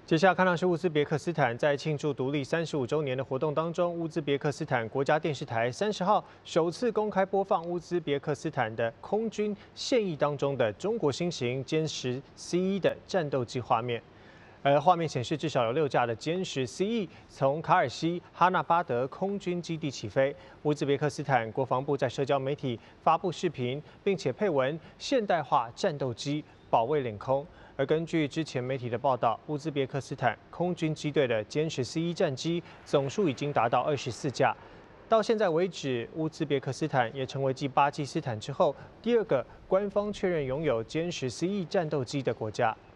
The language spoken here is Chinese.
接下来看到是乌兹别克斯坦在庆祝独立35周年的活动当中，乌兹别克斯坦国家电视台30号首次公开播放乌兹别克斯坦的空军现役当中的中国新型歼十 C1的战斗机画面。而画面显示，至少有6架的歼十 C1从卡尔西哈纳巴德空军基地起飞。乌兹别克斯坦国防部在社交媒体发布视频，并且配文“现代化战斗机保卫领空”。而根据之前媒体的报道，乌兹别克斯坦空军机队的歼十 C1战机总数已经达到24架。到现在为止，乌兹别克斯坦也成为继巴基斯坦之后第2个官方确认拥有歼十 C1战斗机的国家。